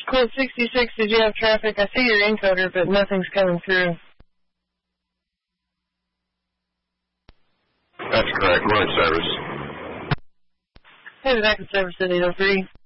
Code 66, did you have traffic? I see your encoder, but nothing's coming through. That's correct. We're in service. Hey, back in service at 803.